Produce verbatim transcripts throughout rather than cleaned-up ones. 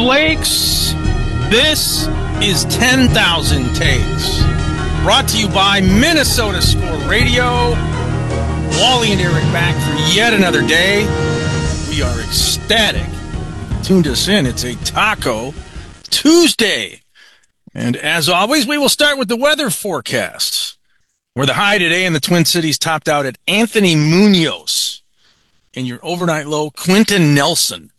Lakes. This is ten thousand Takes. Brought to you by Minnesota Sport Radio. Wally and Eric back for yet another day. We are ecstatic. Tuned us in. It's a Taco Tuesday. And as always, we will start with the weather forecasts, where the high today in the Twin Cities topped out at Anthony Munoz. And your overnight low, Quentin Nelson.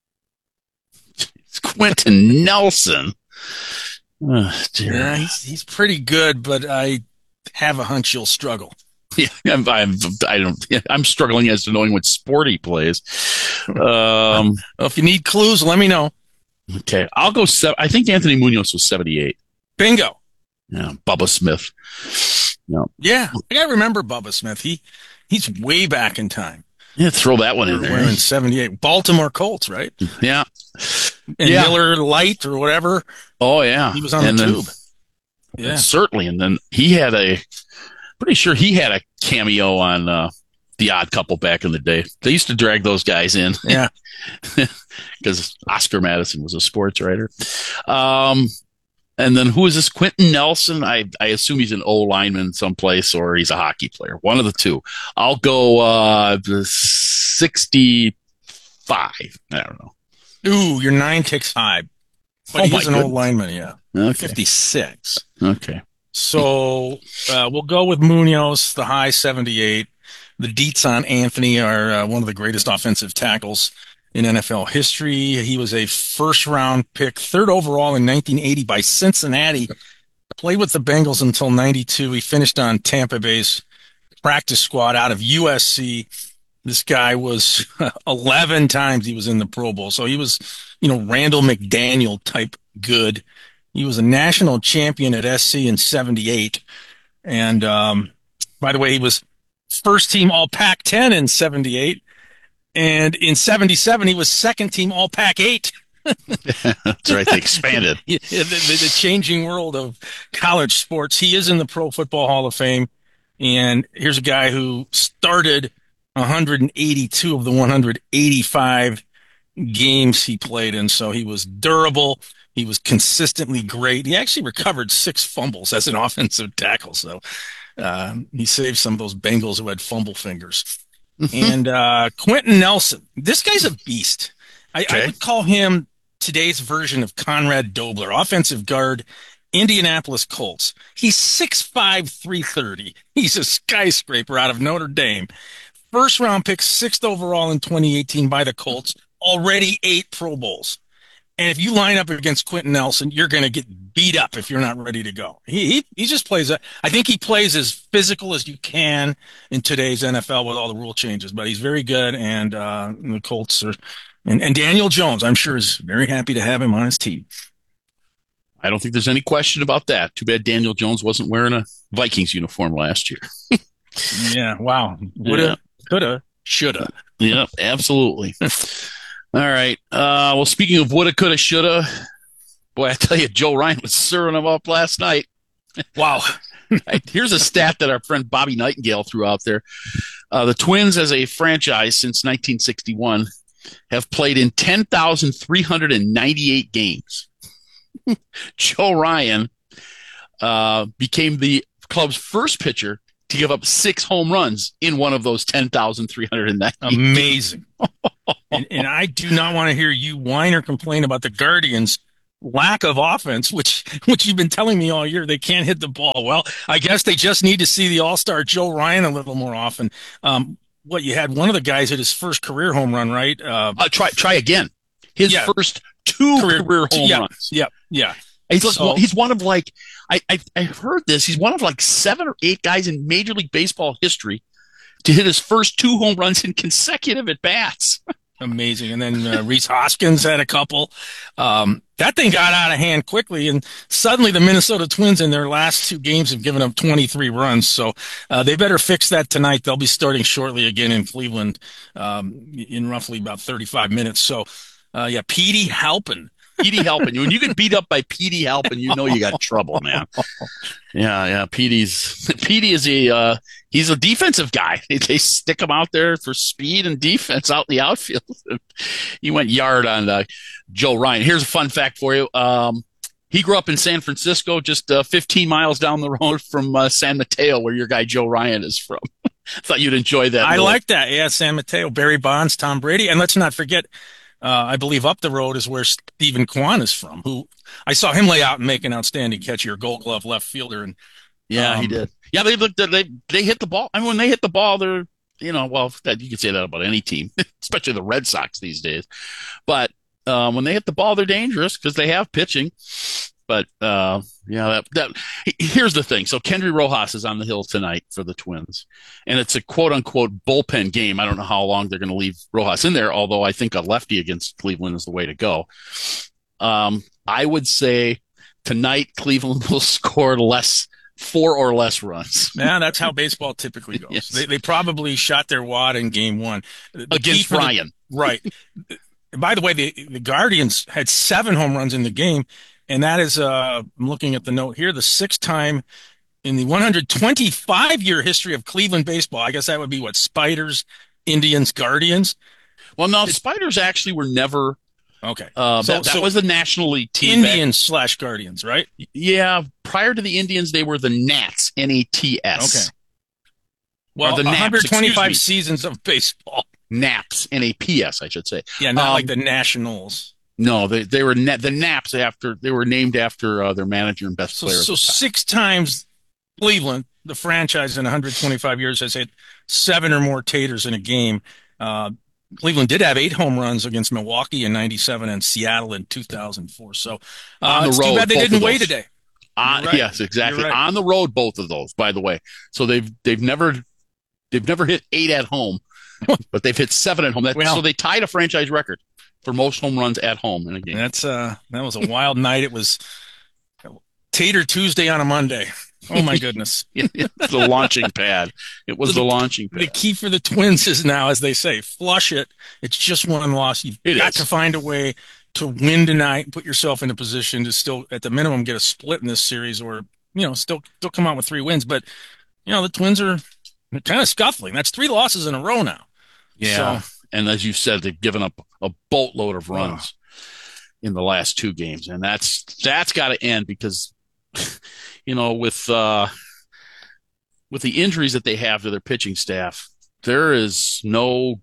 It's Quentin Nelson. Oh, dear. Yeah, he's, he's pretty good, but I have a hunch you'll struggle. Yeah, I'm, I'm, I don't, I'm struggling as to knowing what sport he plays. Um, well, if you need clues, let me know. Okay, I'll go seven. I think Anthony Munoz was seventy-eight. Bingo. Yeah, Bubba Smith. No. Yeah, I got to remember Bubba Smith. He He's way back in time. Yeah, throw that one in there. We're in seventy-eight. Baltimore Colts, right? Yeah. And yeah. Miller Lite or whatever. Oh, yeah. He was on and the then, tube. Yeah. Certainly. And then he had a, pretty sure he had a cameo on uh, The Odd Couple back in the day. They used to drag those guys in. Yeah. Because Oscar Madison was a sports writer. Um, and then who is this? Quentin Nelson? I, I assume he's an O lineman someplace or he's a hockey player. One of the two. I'll go uh, sixty-five. I don't know. Ooh, you're nine ticks high. But Oh, he's my an goodness. old lineman, yeah. Okay. fifty-six. Okay. So uh, we'll go with Munoz, the high seventy-eight. The deets on Anthony are uh, one of the greatest offensive tackles in N F L history. He was a first-round pick, third overall in nineteen eighty by Cincinnati. Played with the Bengals until ninety-two. He finished on Tampa Bay's practice squad out of U S C. This guy was eleven times he was in the Pro Bowl. So he was, you know, Randall McDaniel type good. He was a national champion at S C in seventy-eight. And, um, by the way, he was first team All Pac ten in seventy-eight. And in seventy-seven, he was second team All Pac eight. That's right. They expanded. Yeah, the, the, the changing world of college sports. He is in the Pro Football Hall of Fame. And here's a guy who started one hundred eighty-two of the one hundred eighty-five games he played in. So he was durable. He was consistently great. He actually recovered six fumbles as an offensive tackle. So uh, he saved some of those Bengals who had fumble fingers. And uh, Quentin Nelson, this guy's a beast. I, Okay. I would call him today's version of Conrad Dobler, offensive guard, Indianapolis Colts. He's six five, three thirty. He's a skyscraper out of Notre Dame. First round pick, sixth overall in twenty eighteen by the Colts. Already eight Pro Bowls. And if you line up against Quentin Nelson, you're going to get beat up if you're not ready to go. He he, he just plays a, I think he plays as physical as you can in today's N F L with all the rule changes. But he's very good, and uh, the Colts are, and, and Daniel Jones, I'm sure, is very happy to have him on his team. I don't think there's any question about that. Too bad Daniel Jones wasn't wearing a Vikings uniform last year. Yeah, wow. Woulda, Yeah. coulda, shoulda. Yep, absolutely. All right. Uh, well, speaking of woulda, coulda, shoulda, boy, I tell you, Joe Ryan was serving them up last night. Wow. Right, here's a stat that our friend Bobby Nightingale threw out there. Uh, the Twins, as a franchise since nineteen sixty-one, have played in ten thousand three hundred ninety-eight games. Joe Ryan uh, became the club's first pitcher to give up six home runs in one of those ten thousand three hundred ninety. Amazing. and, and I do not want to hear you whine or complain about the Guardians' lack of offense, which which you've been telling me all year. They can't hit the ball. Well, I guess they just need to see the all-star Joe Ryan a little more often. Um, what, you had one of the guys hit his first career home run, right? Uh, Uh, try try again. His Yeah. first two career, career home yeah, runs. Yeah, yeah. He's, like- So- he's one of like I, I I heard this. He's one of like seven or eight guys in Major League Baseball history to hit his first two home runs in consecutive at bats. Amazing. And then uh, Reese Hoskins had a couple. Um, that thing got out of hand quickly, and suddenly the Minnesota Twins in their last two games have given up twenty-three runs. So uh, they better fix that tonight. They'll be starting shortly again in Cleveland um, in roughly about thirty-five minutes. So, uh, yeah, Petey Halpin. Petey helping you. When you get beat up by Petey helping, you know you got trouble, man. Yeah, yeah. Petey's Petey is a uh, he's a defensive guy. They, they stick him out there for speed and defense out in the outfield. He went yard on uh, Joe Ryan. Here's a fun fact for you. Um, he grew up in San Francisco, just uh, fifteen miles down the road from uh, San Mateo, where your guy Joe Ryan is from. Thought you'd enjoy that. I little... like that. Yeah, San Mateo, Barry Bonds, Tom Brady, and let's not forget. Uh, I believe up the road is where Stephen Kwan is from, who I saw him lay out and make an outstanding catch here, Gold Glove left fielder. And yeah, um, he did. Yeah, they looked. They they hit the ball. I mean, when they hit the ball, they're you know, well, that you can say that about any team, especially the Red Sox these days. But um, when they hit the ball, they're dangerous because they have pitching. But uh, yeah, that, that here's the thing. So Kendry Rojas is on the hill tonight for the Twins, and it's a quote unquote bullpen game. I don't know how long they're going to leave Rojas in there, although I think a lefty against Cleveland is the way to go. Um, I would say tonight Cleveland will score less, four or less runs. Yeah, that's how baseball typically goes. Yes. They they probably shot their wad in game one the against Ryan, the, right? By the way, the the Guardians had seven home runs in the game. And that is, uh, I'm looking at the note here, the sixth time in the one hundred twenty-five year history of Cleveland baseball. I guess that would be what, Spiders, Indians, Guardians? Well, no, it's, Spiders actually were never. Okay. Uh, so, that, that so was the National League team. Indians back. slash Guardians, right? Yeah. Prior to the Indians, they were the Nats, N A T S. Okay. Well, the one hundred twenty-five seasons of baseball. Naps, N A P S, I should say. Yeah, not um, like the Nationals. No, they they were na- the Naps after they were named after uh, their manager and best so, player. So six times Cleveland, the franchise in one hundred twenty-five years, has hit seven or more taters in a game. Uh, Cleveland did have eight home runs against Milwaukee in ninety-seven and Seattle in two thousand four. So uh, on the it's road, too bad they didn't wait today. On, right. Yes, exactly. Right. On the road, both of those, by the way. So they've they've never they've never hit eight at home, but they've hit seven at home. That, well, so they tied a franchise record for most home runs at home in a game. That's uh, that was a wild night. It was Tater Tuesday on a Monday. Oh my goodness! It's the launching pad. It was so the, the launching pad. The key for the Twins is now, as they say, flush it. It's just one loss. You've it got is. to find a way to win tonight and put yourself in a position to still, at the minimum, get a split in this series, or you know, still still come out with three wins. But you know, the Twins are kind of scuffling. That's three losses in a row now. Yeah. So, and as you said, they've given up a boatload of runs oh. in the last two games, and that's that's got to end because, you know, with uh, with the injuries that they have to their pitching staff, there is no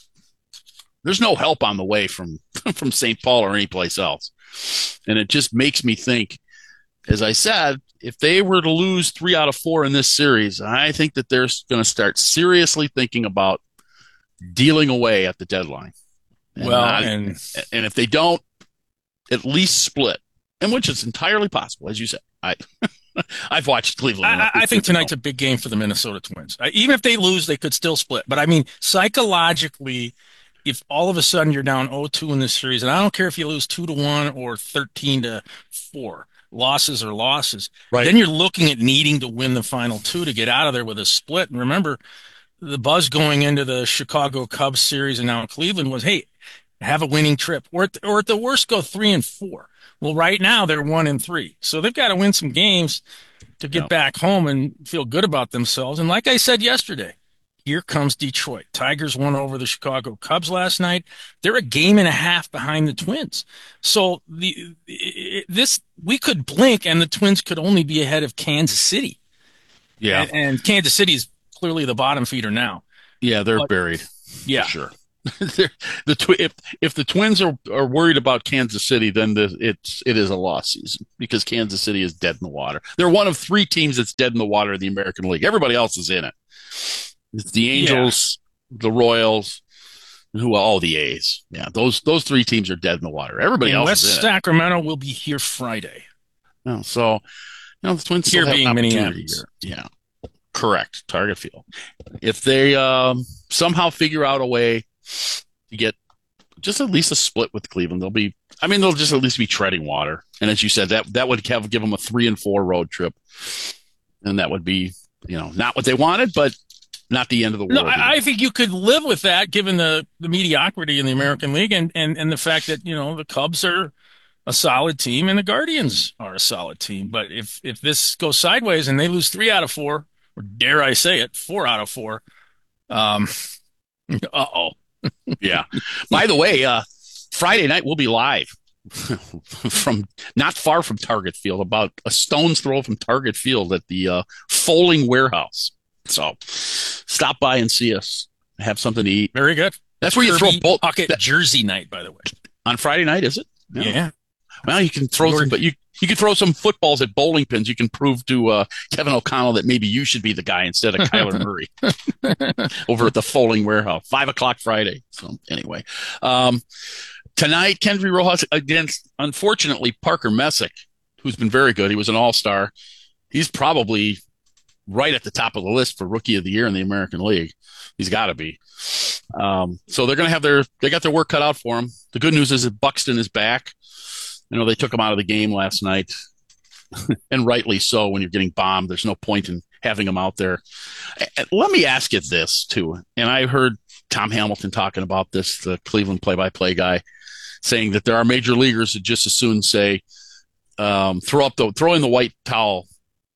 there's no help on the way from from Saint Paul or anyplace else, and it just makes me think. As I said, if they were to lose three out of four in this series, I think that they're going to start seriously thinking about dealing away at the deadline. And well, not, and and if they don't, at least split, and which is entirely possible, as you said. I I've watched Cleveland. I, I think tonight's a big game for the Minnesota Twins. Even if they lose, they could still split. But I mean, psychologically, if all of a sudden you're down oh two in this series, and I don't care if you lose two to one or thirteen to four, losses are losses. Right. Then you're looking at needing to win the final two to get out of there with a split. And remember, the buzz going into the Chicago Cubs series and now Cleveland was, hey, have a winning trip, or at, or at the worst go three and four. Well, right now they're one and three, so they've got to win some games to get yep. back home and feel good about themselves. And like I said yesterday, here comes Detroit. Tigers won over the Chicago Cubs last night. They're a game and a half behind the Twins. So the this we could blink and the Twins could only be ahead of Kansas City. Yeah, and, and Kansas City is clearly the bottom feeder now. Yeah, they're but, buried. Yeah, for sure. the tw- if if the Twins are, are worried about Kansas City, then the, it's it is a lost season because Kansas City is dead in the water. They're one of three teams that's dead in the water in the American League. Everybody else is in it. It's the Angels, yeah. the Royals, who all oh, the A's. Yeah, those those three teams are dead in the water. Everybody and else West is in Sacramento it. will be here Friday. No, so you know the Twins here still being have Minneapolis. Here. Yeah, correct. Target Field. If they um, somehow figure out a way to get just at least a split with Cleveland, they'll be. I mean, they'll just at least be treading water. And as you said, that that would have give them a three and four road trip, and that would be you know not what they wanted, but. Not the end of the world. No, I, I think you could live with that given the, the mediocrity in the American League and, and, and the fact that, you know, the Cubs are a solid team, and the Guardians are a solid team. But if if this goes sideways and they lose three out of four, or dare I say it, four out of four, um, uh-oh. Yeah. By the way, uh, Friday night we'll be live from not far from Target Field, about a stone's throw from Target Field at the uh, Fowling Warehouse. So stop by and see us. Have something to eat. Very good. That's where you Kirby throw both Puckett jersey night, by the way. on Friday night, is it? Yeah. yeah. Well, you can throw some, but you you can throw some footballs at bowling pins. You can prove to uh, Kevin O'Connell that maybe you should be the guy instead of Kyler Murray over at the Fowling Warehouse, five o'clock Friday. So anyway, um, tonight Kendry Rojas against, unfortunately, Parker Messick, who's been very good. He was an All-Star. He's probably right at the top of the list for Rookie of the Year in the American League. He's got to be. Um, so they're going to have their they got their work cut out for him. The good news is that Buxton is back. You know, they took him out of the game last night, and rightly so. When you're getting bombed, there's no point in having him out there. Let me ask you this, too. And I heard Tom Hamilton talking about this, the Cleveland play-by-play guy, saying that there are major leaguers that just as soon say, um, throw up the throw in the white towel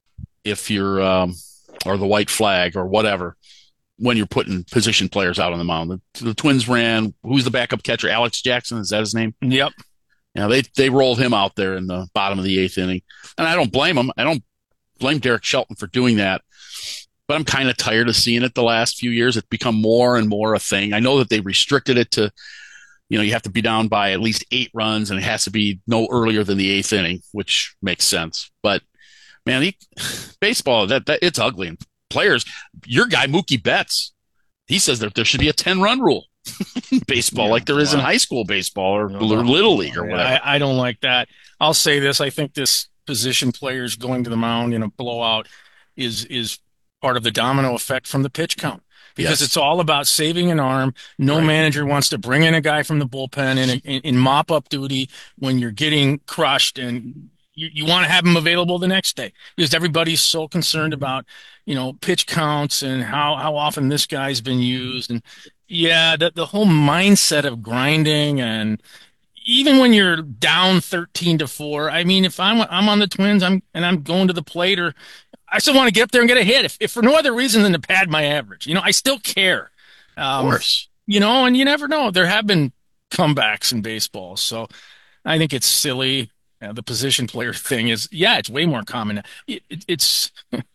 if you're um, or the white flag or whatever when you're putting position players out on the mound. The, the Twins ran, who's the backup catcher? Alex Jackson, is that his name? Yep. Yeah, they they rolled him out there in the bottom of the eighth inning, and I don't blame him. I don't blame Derek Shelton for doing that, but I'm kind of tired of seeing it the last few years. It's become more and more a thing. I know that they restricted it to, you know, you have to be down by at least eight runs, and it has to be no earlier than the eighth inning, which makes sense. But man, he, baseball that, that it's ugly. And players, your guy Mookie Betts, he says that there should be a ten run rule. Baseball, yeah, like there is wow. in high school baseball or no, little league or whatever. I, I don't like that. I'll say this: I think this position players going to the mound in a blowout is is part of the domino effect from the pitch count, because yes. it's all about saving an arm. No right. manager wants to bring in a guy from the bullpen in, in, in mop up duty when you're getting crushed, and you, you want to have him available the next day, because everybody's so concerned about, you know, pitch counts and how how often this guy's been used. And yeah, the, the whole mindset of grinding, and even when you're down thirteen to four, I mean, if I'm I'm on the Twins, I'm and I'm going to the plate, or I still want to get up there and get a hit, if, if for no other reason than to pad my average. You know, I still care. Um, of course. You know, and you never know. There have been comebacks in baseball, so I think it's silly. Uh, the position player thing is, yeah, it's way more common. It, it, it's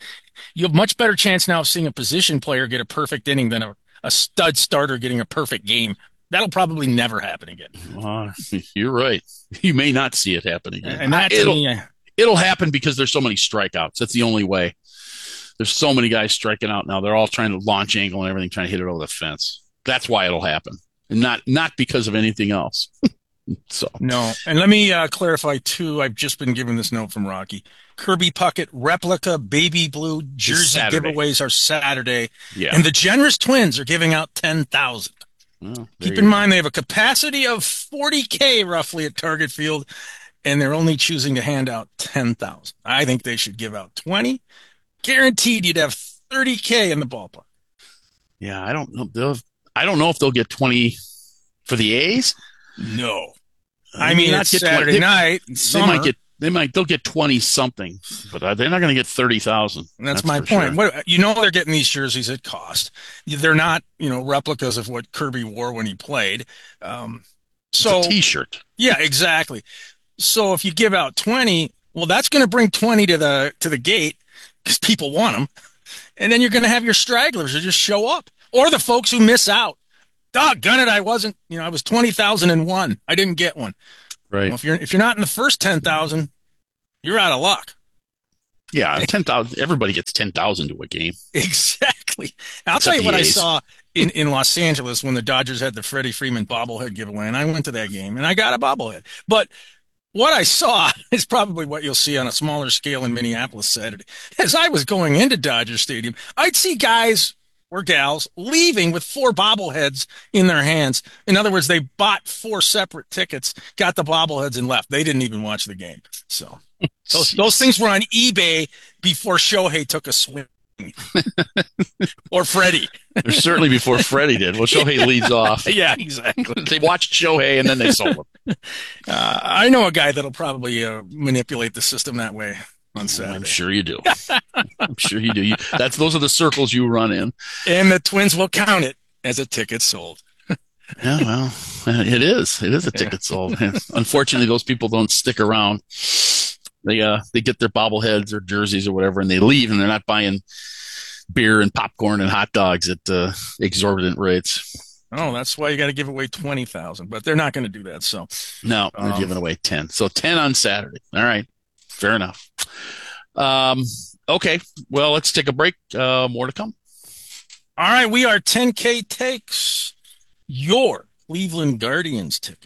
you have much better chance now of seeing a position player get a perfect inning than a a stud starter getting a perfect game. That'll probably never happen again. Uh, you're right. You may not see it happen again. And that it'll, me, uh, it'll happen because there's so many strikeouts. That's the only way. There's so many guys striking out now. They're all trying to launch angle and everything, trying to hit it over the fence. That's why it'll happen, and not not because of anything else. So no. And let me uh, clarify too. I've just been given this note from Rocky. Kirby Puckett replica baby blue jersey giveaways are Saturday, yeah. and the generous Twins are giving out ten thousand. Well, Keep in mind, they have a capacity of forty K roughly at Target Field, and they're only choosing to hand out ten thousand. I think they should give out twenty. Guaranteed you'd have thirty K in the ballpark. Yeah, I don't know. They'll, I don't know if they'll get twenty for the A's. No. I mean, that's Saturday night. They might get, they might, they'll get twenty something, but they're not going to get thirty thousand. That's, that's my point. Sure. What, you know, they're getting these jerseys at cost. They're not, you know, replicas of what Kirby wore when he played. Um, so it's a t-shirt. Yeah, exactly. So if you give out twenty, well, that's going to bring twenty to the, to the gate because people want them. And then you're going to have your stragglers who just show up, or the folks who miss out. Doggone it, I wasn't, you know, I was twenty thousand one. I didn't get one. Right. Well, if you're if you're not in the first ten thousand, you're out of luck. Yeah, ten thousand. Everybody gets ten thousand to a game. Exactly. I'll Except tell you what A's. I saw in, in Los Angeles when the Dodgers had the Freddie Freeman bobblehead giveaway, and I went to that game, and I got a bobblehead. But what I saw is probably what you'll see on a smaller scale in Minneapolis Saturday. As I was going into Dodger Stadium, I'd see guys or gals leaving with four bobbleheads in their hands. In other words, they bought four separate tickets, got the bobbleheads, and left. They didn't even watch the game. So those, those things were on eBay before Shohei took a swing. Or Freddie. They're certainly before Freddie did. Well, Shohei leads off. Yeah, exactly. They watched Shohei and then they sold him. uh, I know a guy that'll probably uh, manipulate the system that way on Saturday. I'm sure you do. I'm sure you do. You, that's those are the circles you run in. And the Twins will count it as a ticket sold. Yeah, well, it is. It is a ticket yeah. sold. Unfortunately, those people don't stick around. They uh they get their bobbleheads or jerseys or whatever, and they leave, and they're not buying beer and popcorn and hot dogs at uh, exorbitant rates. Oh, that's why you got to give away twenty thousand, but they're not going to do that. So no, they're um, giving away ten. So ten on Saturday. All right, fair enough. Um, okay, well, let's take a break. Uh, more to come. All right, we are ten K takes your Cleveland Guardians ticket.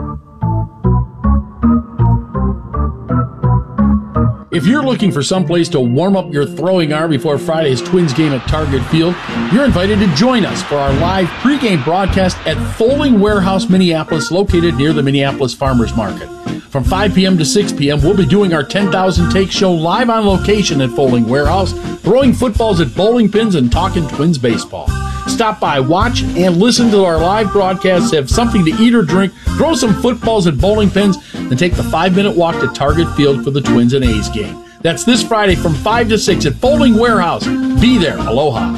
If you're looking for someplace to warm up your throwing arm before Friday's Twins game at Target Field, you're invited to join us for our live pregame broadcast at Folding Warehouse, Minneapolis, located near the Minneapolis Farmers Market. From five p.m. to six p.m., we'll be doing our ten thousand Take show live on location at Folding Warehouse, throwing footballs at bowling pins and talking Twins baseball. Stop by, watch, and listen to our live broadcasts, have something to eat or drink, throw some footballs at bowling pins, then take the five-minute walk to Target Field for the Twins and A's game. That's this Friday from five to six at Folding Warehouse. Be there. Aloha.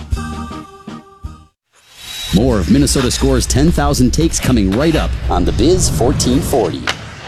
More of Minnesota Score's ten thousand Takes coming right up on The Biz fourteen forty.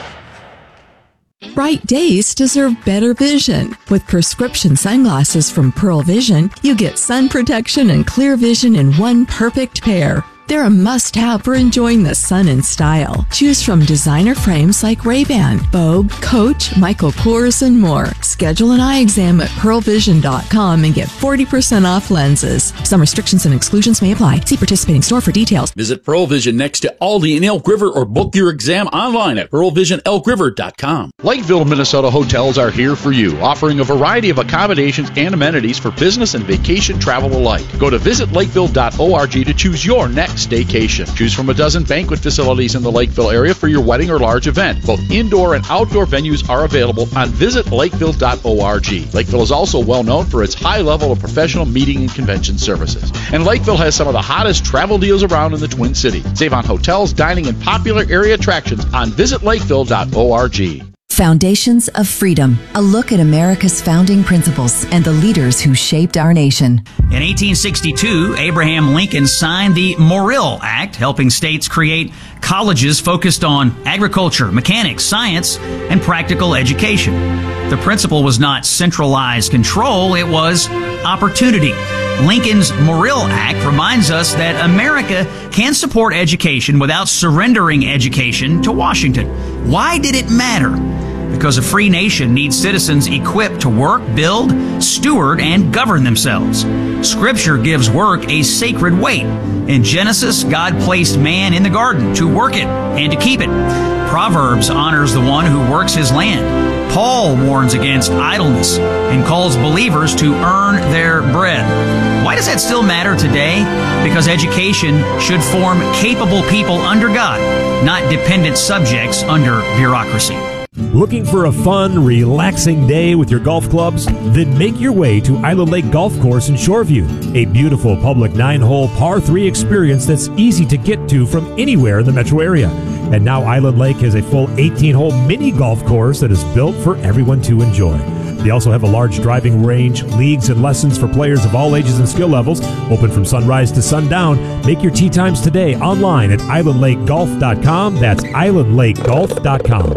Bright days deserve better vision. With prescription sunglasses from Pearl Vision, you get sun protection and clear vision in one perfect pair. They're a must-have for enjoying the sun in style. Choose from designer frames like Ray-Ban, Vogue, Coach, Michael Kors, and more. Schedule an eye exam at pearl vision dot com and get forty percent off lenses. Some restrictions and exclusions may apply. See participating store for details. Visit Pearl Vision next to Aldi in Elk River or book your exam online at pearl vision elk river dot com. Lakeville, Minnesota hotels are here for you, offering a variety of accommodations and amenities for business and vacation travel alike. Go to visit lakeville dot org to choose your next staycation. Choose from a dozen banquet facilities in the Lakeville area for your wedding or large event. Both indoor and outdoor venues are available on visit lakeville dot org. Lakeville is also well known for its high level of professional meeting and convention services. And Lakeville has some of the hottest travel deals around in the Twin Cities. Save on hotels, dining, and popular area attractions on visit lakeville dot org. Foundations of Freedom, a look at America's founding principles and the leaders who shaped our nation. In eighteen sixty-two, Abraham Lincoln signed the Morrill Act, helping states create colleges focused on agriculture, mechanics, science, and practical education. The principle was not centralized control, it was opportunity. Lincoln's Morrill Act reminds us that America can support education without surrendering education to Washington. Why did it matter? Because a free nation needs citizens equipped to work, build, steward, and govern themselves. Scripture gives work a sacred weight. In Genesis, God placed man in the garden to work it and to keep it. Proverbs honors the one who works his land. Paul warns against idleness and calls believers to earn their bread. Why does that still matter today? Because education should form capable people under God, not dependent subjects under bureaucracy. Looking for a fun, relaxing day with your golf clubs? Then make your way to Island Lake Golf Course in Shoreview, a beautiful public nine-hole par three experience that's easy to get to from anywhere in the metro area. And now Island Lake has a full eighteen-hole mini golf course that is built for everyone to enjoy. They also have a large driving range, leagues and lessons for players of all ages and skill levels, open from sunrise to sundown. Make your tee times today online at island lake golf dot com. That's island lake golf dot com.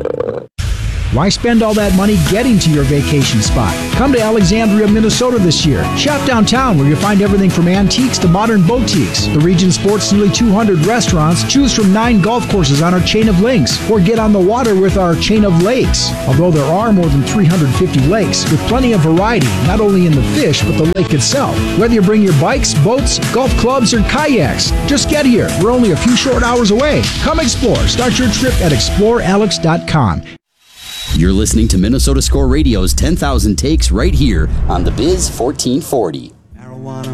Why spend all that money getting to your vacation spot? Come to Alexandria, Minnesota this year. Shop downtown where you'll find everything from antiques to modern boutiques. The region sports nearly two hundred restaurants. Choose from nine golf courses on our chain of links, or get on the water with our chain of lakes. Although there are more than three hundred fifty lakes, with plenty of variety, not only in the fish, but the lake itself. Whether you bring your bikes, boats, golf clubs, or kayaks, just get here. We're only a few short hours away. Come explore. Start your trip at explore alex dot com. You're listening to Minnesota Score Radio's ten thousand Takes right here on The Biz fourteen forty.